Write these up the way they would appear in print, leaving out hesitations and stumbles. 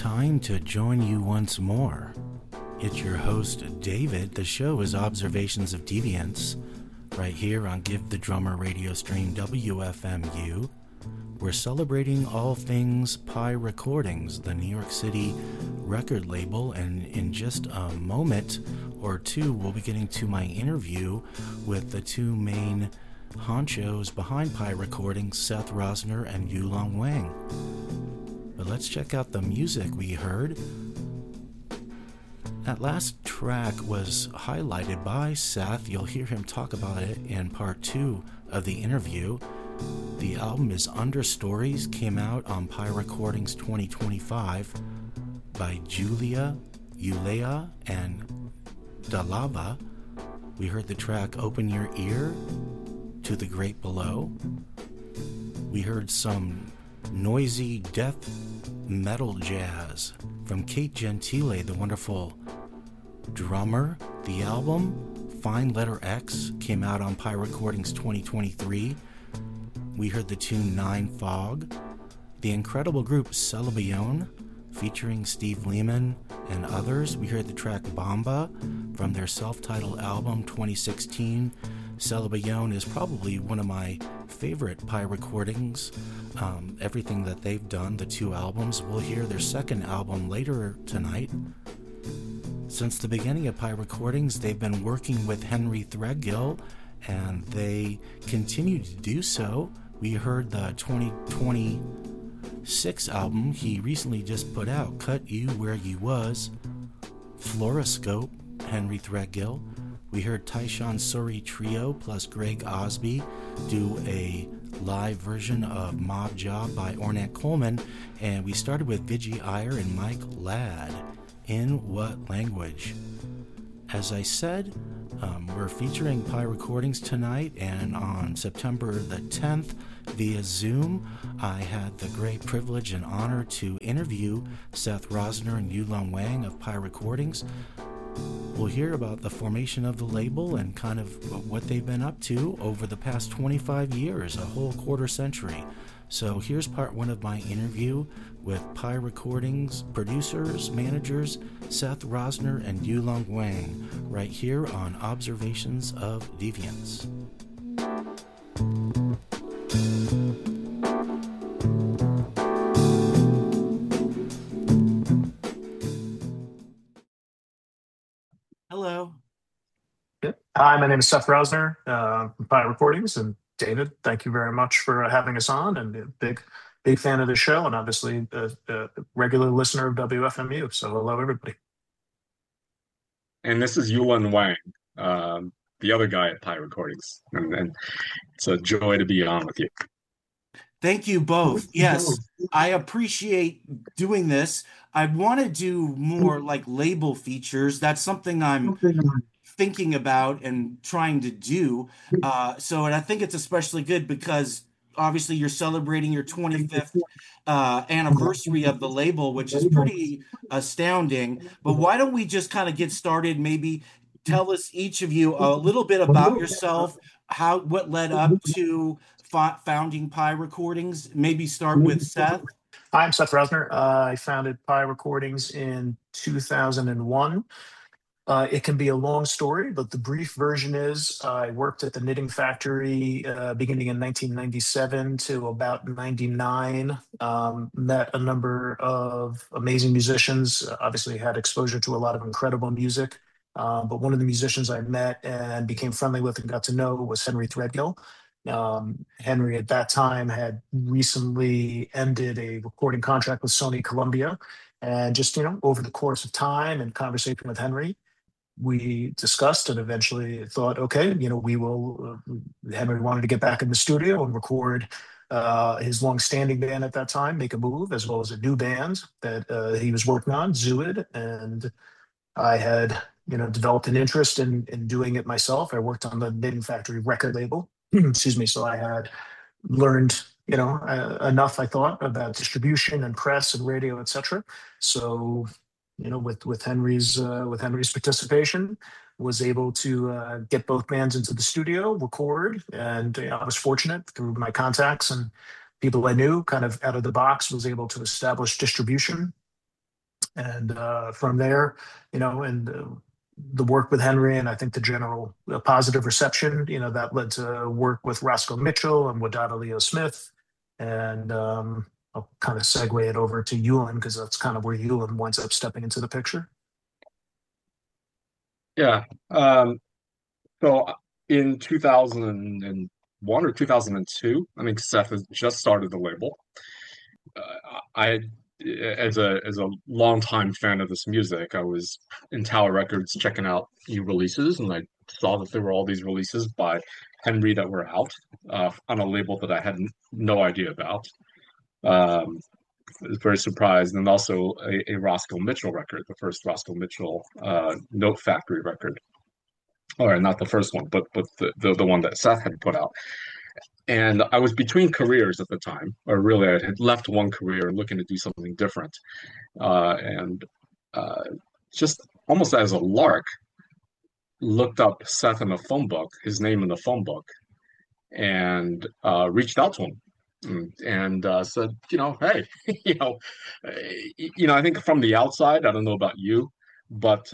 time to join you once more. It's your host, David. The show is Observations of Deviance, right here on Give the Drummer radio stream WFMU. We're celebrating all things Pi Recordings, the New York City record label, and in just a moment or two, we'll be getting to my interview with the two main honchos behind Pi Recordings, Seth Rosner and Yulong Wang. But let's check out the music we heard. That last track was highlighted by Seth. You'll hear him talk about it in part 2 of the interview. The album is Understories, came out on Pi Recordings 2025 by Julia, Ulea, and Dalava. We heard the track Open Your Ear to the Great Below. We heard some noisy death metal jazz from Kate Gentile, the wonderful drummer. The album Fine Letter X came out on Pi Recordings 2023. We heard the tune Nine Fog. The incredible group Celebion, featuring Steve Lehman and others. We heard the track Bomba from their self-titled album 2016. Celebion is probably one of my favorite Pi Recordings. Everything that they've done, the 2 albums. We'll hear their second album later tonight. Since the beginning of Pi Recordings, they've been working with Henry Threadgill, and they continue to do so. We heard the 2026 album he recently just put out, Cut You Where You Was, Fluoroscope, Henry Threadgill. We heard Tyshawn Suri Trio plus Greg Osby do a live version of Mob Job by Ornette Coleman, and we started with Vigi Iyer and Mike Ladd. In What Language? As I said, we're featuring Pi Recordings tonight, and on September the 10th via Zoom, I had the great privilege and honor to interview Seth Rosner and Yulong Wang of Pi Recordings. We'll hear about the formation of the label and kind of what they've been up to over the past 25 years, a whole quarter century. So here's part 1 of my interview with Pi Recordings producers, managers, Seth Rosner and Yulong Wang, right here on Observations of Deviance. Hello. Hi, my name is Seth Rosner from Pi Recordings, and David, thank you very much for having us on, and a big fan of the show, and obviously a regular listener of WFMU. So hello, everybody. And this is Yulong Wang, the other guy at Pi Recordings, and it's a joy to be on with you. Thank you both. Yes, I appreciate doing this. I want to do more like label features. That's something I'm thinking about and trying to do. And I think it's especially good because obviously you're celebrating your 25th anniversary of the label, which is pretty astounding. But why don't we just kind of get started? Maybe tell us, each of you, a little bit about yourself, what led up to founding Pi Recordings. Maybe start with Seth. I'm Seth Rosner. I founded Pi Recordings in 2001. It can be a long story, but the brief version is I worked at the Knitting Factory beginning in 1997 to about 99. Met a number of amazing musicians. Obviously had exposure to a lot of incredible music. But one of the musicians I met and became friendly with and got to know was Henry Threadgill. Henry at that time had recently ended a recording contract with Sony Columbia. And just, over the course of time and conversation with Henry, we discussed and eventually thought, okay, we will, Henry wanted to get back in the studio and record his long-standing band at that time, Make a Move, as well as a new band that he was working on, Zooid. And I had, developed an interest in doing it myself. I worked on the Knitting Factory record label. Excuse me. So I had learned, enough, I thought, about distribution and press and radio, etc. So, with Henry's participation, was able to get both bands into the studio, record, and I was fortunate through my contacts and people I knew, kind of out of the box, was able to establish distribution And from there, and the work with Henry, and I think the general positive reception, that led to work with Roscoe Mitchell and Wadada Leo Smith. And I'll kind of segue it over to Ewan because that's kind of where Ewan winds up stepping into the picture. Yeah. So in 2001 or 2002, I think Seth has just started the label. I, as a longtime fan of this music, I was in Tower Records checking out new releases, and I saw that there were all these releases by Henry that were out on a label that I had no idea about. I was very surprised, and also a Roscoe Mitchell record, the first Roscoe Mitchell Note Factory record. Or not the first one, but the one that Seth had put out. And I was between careers at the time, or really I had left one career looking to do something different. And just almost as a lark, looked up Seth in the phone book, his name in the phone book, and reached out to him and said, hey, I think from the outside, I don't know about you, but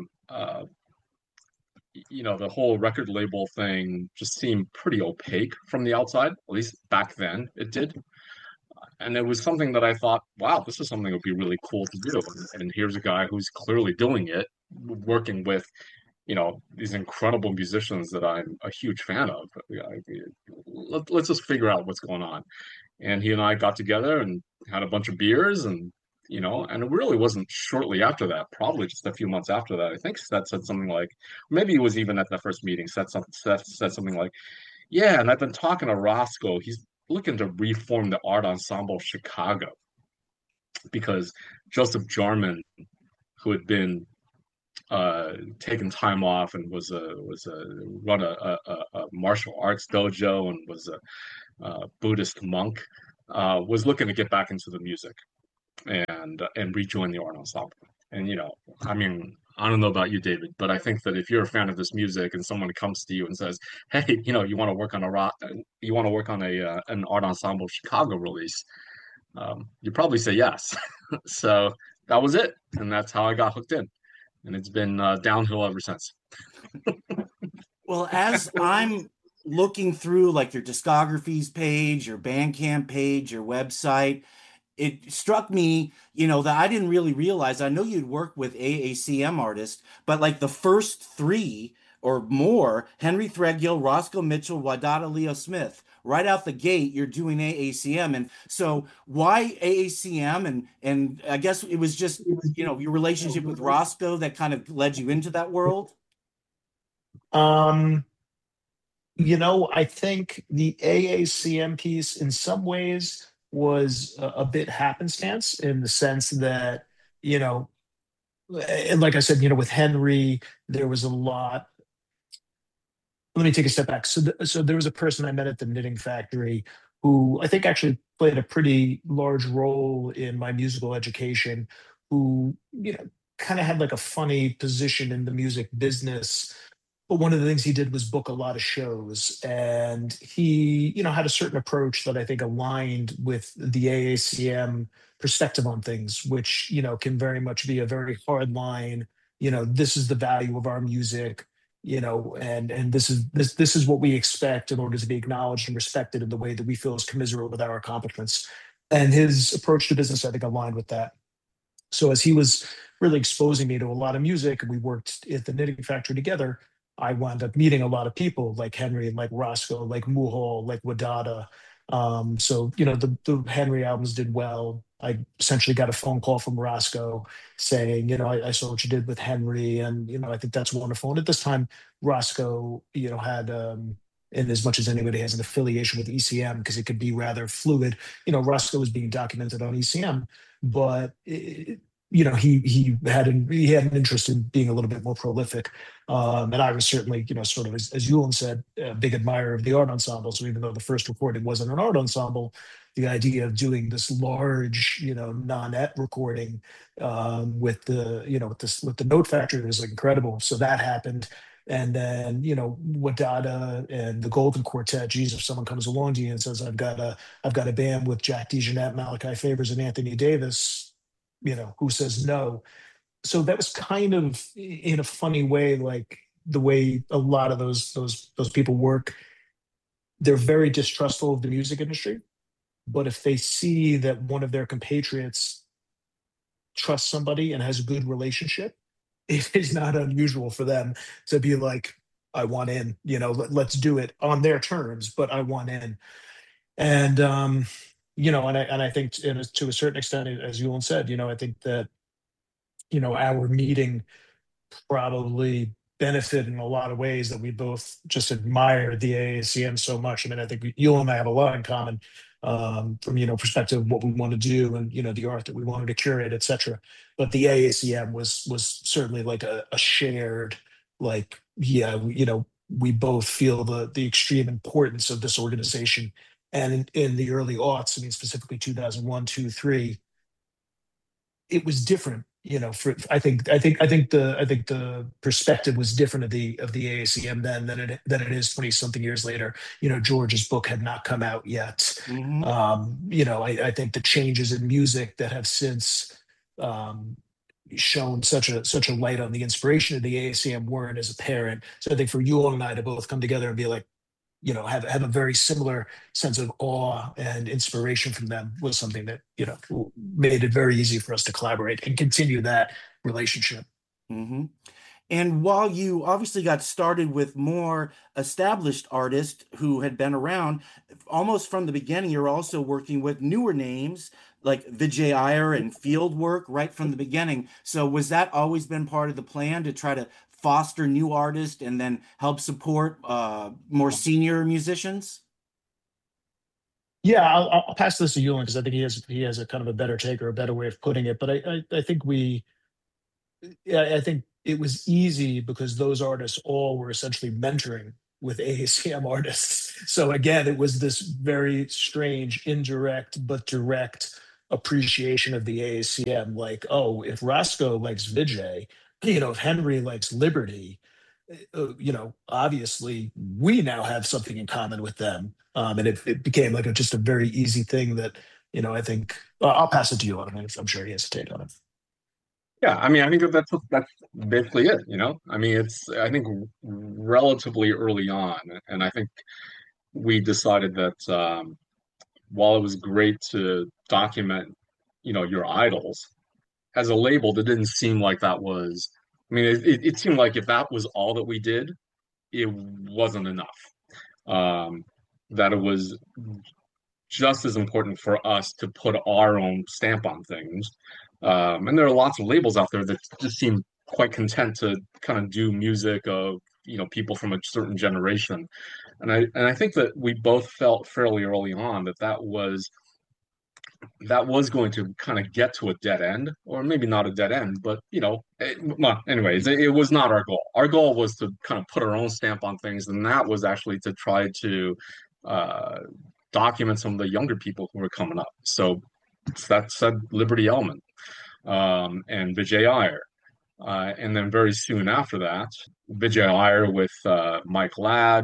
the whole record label thing just seemed pretty opaque from the outside, at least back then it did. And it was something that I thought, wow, this is something that would be really cool to do. And here's a guy who's clearly doing it, working with, these incredible musicians that I'm a huge fan of. Let's just figure out what's going on. And he and I got together and had a bunch of beers and it really wasn't shortly after that, probably just a few months after that. I think Seth said something like, maybe it was even at the first meeting, Seth said something like, yeah, and I've been talking to Roscoe. He's looking to reform the Art Ensemble Chicago because Joseph Jarman, who had been taken time off and was run a martial arts dojo and was a Buddhist monk, was looking to get back into the music and rejoin the art ensemble. And I mean, I don't know about you, David, but I think that if you're a fan of this music and someone comes to you and says, "Hey, you want to work on an art ensemble Chicago release," you probably say yes. So that was it, and that's how I got hooked in, and it's been downhill ever since. Well, as I'm looking through like your discographies page, your Bandcamp page, your website, it struck me, that I didn't really realize. I know you'd work with AACM artists, but like the first three or more, Henry Threadgill, Roscoe Mitchell, Wadada Leo Smith, right out the gate, you're doing AACM. And so why AACM? And I guess it was just, your relationship with Roscoe that kind of led you into that world. I think the AACM piece in some ways was a bit happenstance in the sense that, and like I said, with Henry, there was a lot. Let me take a step back. So there was a person I met at the Knitting Factory who I think actually played a pretty large role in my musical education, who, kind of had like a funny position in the music business. But one of the things he did was book a lot of shows, and he, had a certain approach that I think aligned with the AACM perspective on things, which, can very much be a very hard line. This is the value of our music, and this is what we expect in order to be acknowledged and respected in the way that we feel is commiserate with our accomplishments. And his approach to business, I think, aligned with that. So as he was really exposing me to a lot of music, and we worked at the Knitting Factory together, I wound up meeting a lot of people like Henry, like Roscoe, like Muhal, like Wadada. So, the Henry albums did well. I essentially got a phone call from Roscoe saying, I saw what you did with Henry, and, I think that's wonderful. And at this time, Roscoe, had, in as much as anybody has an affiliation with ECM, because it could be rather fluid, Roscoe was being documented on ECM, but he had an interest in being a little bit more prolific, and I was certainly sort of as Ewan said, a big admirer of the art ensemble. So even though the first recording wasn't an art ensemble, the idea of doing this large non-et recording with the Note Factory was like incredible. So that happened. And then, Wadada and the Golden Quartet. Geez, if someone comes along to you and says, I've got a band with Jack DeJohnette, Malachi Favors, and Anthony Davis, who says no. So that was kind of in a funny way, like the way a lot of those people work. They're very distrustful of the music industry, but if they see that one of their compatriots trusts somebody and has a good relationship, it is not unusual for them to be like, I want in, let's do it on their terms, but I want in. And and I think to a certain extent, as Yulan said, I think that, our meeting probably benefit in a lot of ways, that we both just admire the AACM so much. I mean, I think you and I have a lot in common, from perspective of what we want to do, and the art that we wanted to curate, etc. But the AACM was certainly like a shared, like, yeah, we both feel the extreme importance of this organization. And in the early aughts, I mean, specifically 2001, 2, 3, it was different. For I think the perspective was different of the AACM then than it is 20 something years later. George's book had not come out yet. Hmm. I think the changes in music that have since, shown such a light on the inspiration of the AACM weren't as apparent. So I think for you and I to both come together and be like, have a very similar sense of awe and inspiration from them, was something that, made it very easy for us to collaborate and continue that relationship. Hmm. And while you obviously got started with more established artists who had been around almost from the beginning, you're also working with newer names like Vijay Iyer and Fieldwork right from the beginning. So was that always been part of the plan to try to foster new artists and then help support more senior musicians? Yeah, I'll pass this to Ewan because I think he has a kind of a better take or a better way of putting it. But I think yeah, I think it was easy because those artists all were essentially mentoring with AACM artists. So again, it was this very strange, indirect but direct appreciation of the AACM. Like, oh, if Roscoe likes Vijay, if Henry likes Liberty, obviously we now have something in common with them. And it became like just a very easy thing that, I think, I'll pass it to you on it. I'm sure he has a take on it. Yeah, I mean, I think that's basically it, you know? I mean, it's I think relatively early on, and I think we decided that while it was great to document, your idols, as a label, that didn't seem like that was, I mean, it seemed like if that was all that we did, it wasn't enough. Um, that it was just as important for us to put our own stamp on things. And there are lots of labels out there that just seem quite content to kind of do music of, people from a certain generation. And I think that we both felt fairly early on that that was going to kind of get to a dead end, or maybe not a dead end, but well, anyways, it was not our goal. Our goal was to kind of put our own stamp on things, and that was actually to try to uh, document some of the younger people who were coming up. So that said, Liberty Elman, and Vijay Iyer. And then very soon after that, Vijay Iyer with Mike Ladd,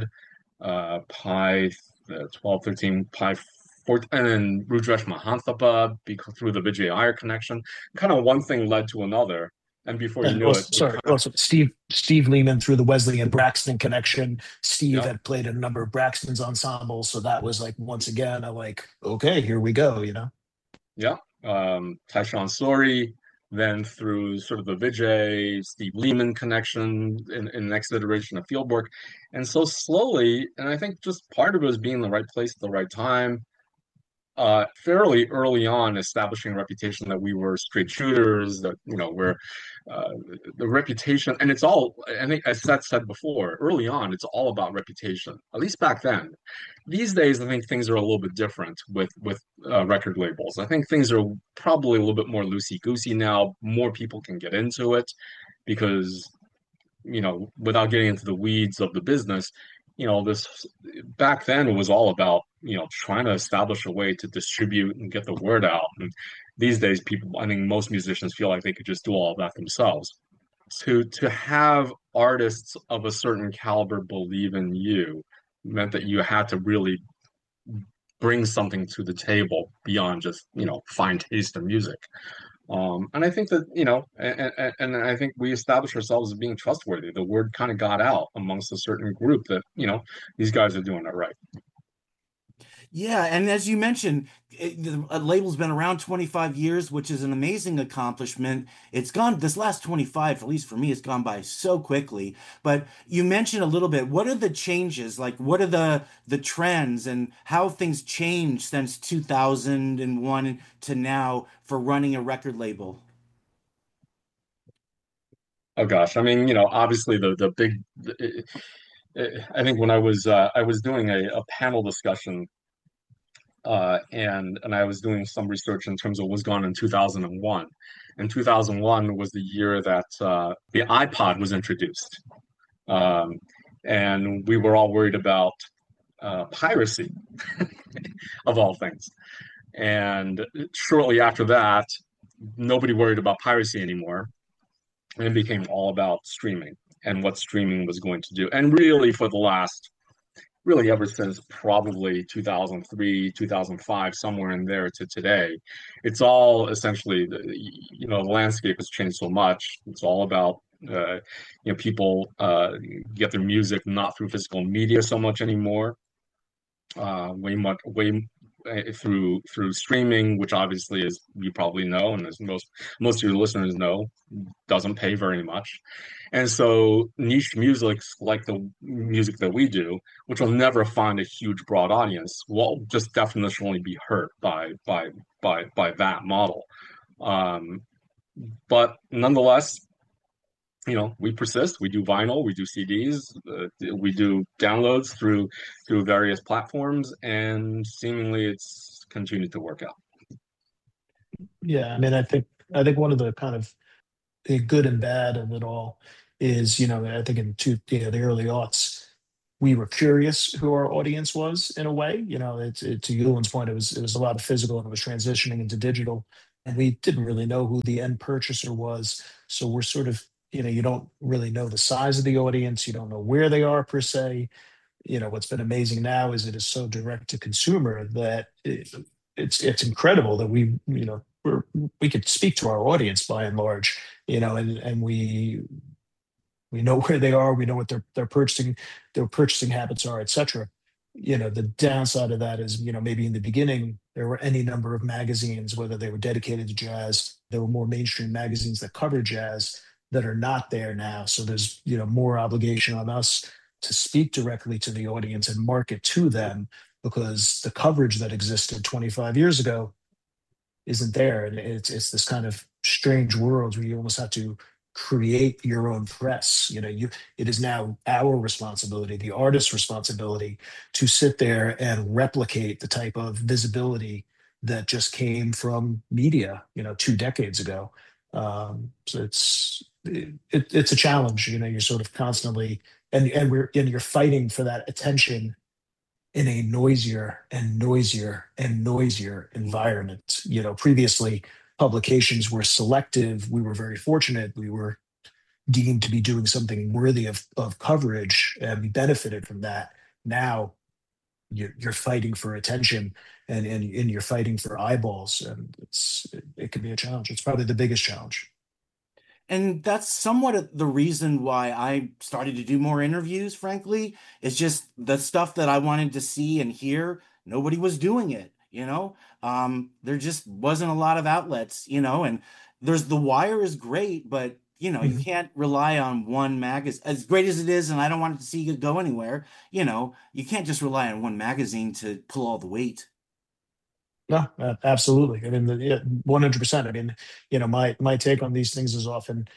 Pi 12, 13, Pi 14, and then Rudresh Mahanthapa because through the Vijay Iyer connection. Kind of one thing led to another. And before you And knew also, it, sorry, also Steve Lehman through the Wesley and Braxton connection. Steve yeah, had played in a number of Braxton's ensembles, so that was like once again, I like, okay, here we go. yeah. Tyshawn Sorey, then through sort of the Vijay, Steve Lehman connection in the next iteration of Fieldwork. And so slowly, and I think just part of it was being in the right place at the right time, fairly early on establishing a reputation that we were straight shooters, that, we're uh, the reputation, and it's all, I think, as Seth said before, early on, it's all about reputation, at least back then. These days, I think things are a little bit different with record labels. I think things are probably a little bit more loosey-goosey now. More people can get into it because without getting into the weeds of the business, this back then it was all about, trying to establish a way to distribute and get the word out. And these days, people, I think most musicians feel like they could just do all of that themselves. To have artists of a certain caliber believe in you meant that you had to really bring something to the table beyond just, fine taste in music. And I think that, and I think we established ourselves as being trustworthy. The word kind of got out amongst a certain group that, these guys are doing it right. Yeah, and as you mentioned, the label's been around 25 years, which is an amazing accomplishment. It's gone, this last 25, at least for me, it's gone by so quickly. But you mentioned a little bit, what are the changes? Like, what are the trends and how things changed since 2001 to now for running a record label? Oh gosh, I mean, obviously the big, I think when I was doing a panel discussion, and I was doing some research in terms of what was gone in 2001. And 2001 was the year that the iPod was introduced. Um, and we were all worried about piracy, of all things. And shortly after that, nobody worried about piracy anymore, and it became all about streaming and what streaming was going to do. And really, for the last, really ever since probably 2003, 2005, somewhere in there to today, it's all essentially, the landscape has changed so much. It's all about people get their music not through physical media so much anymore, way through streaming, which obviously, as you probably know, and as most of your listeners know, doesn't pay very much. And so niche music like the music that we do, which will never find a huge broad audience, will just definitionally be hurt by that model. Um, but nonetheless, we persist. We do vinyl, we do CDs, we do downloads through various platforms, and seemingly it's continued to work out. Yeah, I mean, I think one of the kind of the good and bad of it all is, I think the early aughts, we were curious who our audience was in a way. To Yulin's point, it was a lot of physical and it was transitioning into digital, and we didn't really know who the end purchaser was. So we're sort of, you don't really know the size of the audience, you don't know where they are per se. What's been amazing now is it is so direct to consumer that it's incredible that we could speak to our audience by and large, and we know where they are, we know what their purchasing habits are, etc. The downside of that is, maybe in the beginning there were any number of magazines, whether they were dedicated to jazz, there were more mainstream magazines that cover jazz that are not there now. So there's, more obligation on us to speak directly to the audience and market to them, because the coverage that existed 25 years ago isn't there. And it's this kind of strange world where you almost have to create your own press. It is now our responsibility, the artist's responsibility, to sit there and replicate the type of visibility that just came from media, 2 decades ago. So it's a challenge. You're sort of constantly, and you're fighting for that attention in a noisier and noisier and noisier environment. Previously publications were selective. We were very fortunate. We were deemed to be doing something worthy of coverage, and we benefited from that. Now you're fighting for attention, and you're fighting for eyeballs, and it can be a challenge. It's probably the biggest challenge. And that's somewhat the reason why I started to do more interviews, frankly. It's just the stuff that I wanted to see and hear, nobody was doing it, you know? There just wasn't a lot of outlets, and there's The Wire is great, but you Mhm. can't rely on one magazine. As great as it is, and I don't want it to see it go anywhere, you can't just rely on one magazine to pull all the weight. No, absolutely. I mean, yeah, 100%. I mean, my take on these things is often,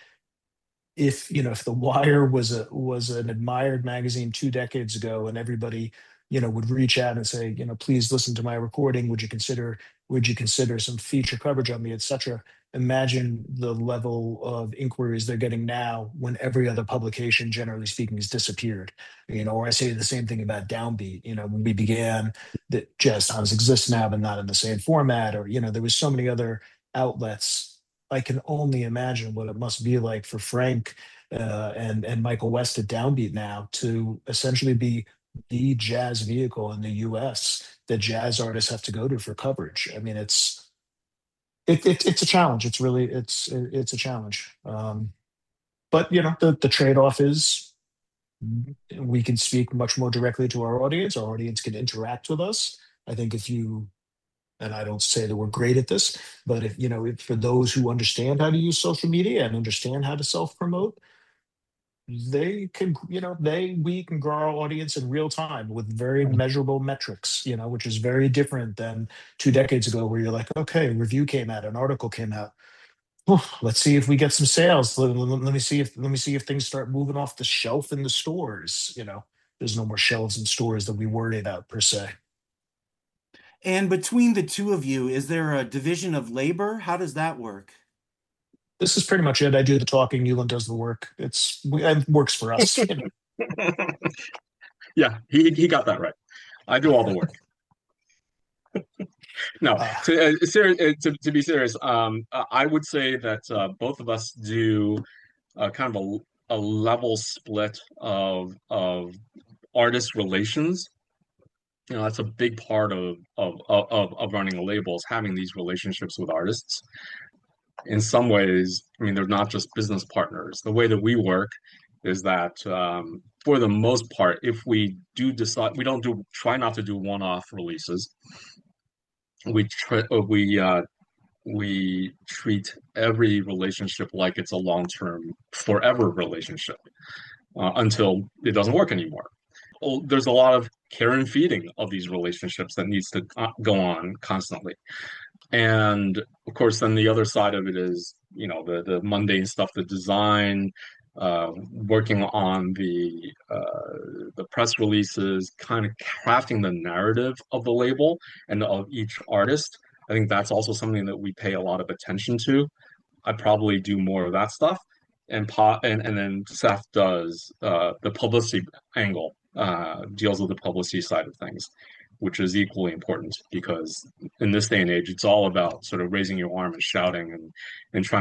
if The Wire was an admired magazine 2 decades ago, and everybody would reach out and say, please listen to my recording, would you consider some feature coverage on me, etc. Imagine the level of inquiries they're getting now, when every other publication, generally speaking, has disappeared. Or I say the same thing about Downbeat. When we began, that Jazz Times exists now, but not in the same format. Or there was so many other outlets. I can only imagine what it must be like for Frank and Michael West at Downbeat now, to essentially be the jazz vehicle in the U.S. that jazz artists have to go to for coverage. I mean, It's a challenge. It's a challenge. But the trade-off is we can speak much more directly to our audience. Our audience can interact with us. I think if you and I don't say that we're great at this, but if for those who understand how to use social media and understand how to self-promote, they can, we can grow our audience in real time with very measurable metrics, which is very different than 2 decades ago where you're like, okay, review came out, an article came out. Let's see if we get some sales. Let me see if things start moving off the shelf in the stores. There's no more shelves in stores that we worry about per se. And between the two of you, is there a division of labor? How does that work? This is pretty much it. I do the talking, Yulin does the work. It works for us. Yeah, he got that right. I do all the work. No, to be serious, I would say that both of us do kind of a level split of artist relations. That's a big part of running a label is having these relationships with artists. In some ways, I mean, they're not just business partners. The way that we work is that for the most part, if we do decide, we don't do try not to do one-off releases. We treat every relationship like it's a long-term, forever relationship until it doesn't work anymore. There's a lot of care and feeding of these relationships that needs to go on constantly. And of course, then the other side of it is, the mundane stuff, the design, working on the press releases, kind of crafting the narrative of the label and of each artist. I think that's also something that we pay a lot of attention to. I probably do more of that stuff, and then Seth does the publicity angle, deals with the publicity side of things, which is equally important because in this day and age, it's all about sort of raising your arm and shouting and trying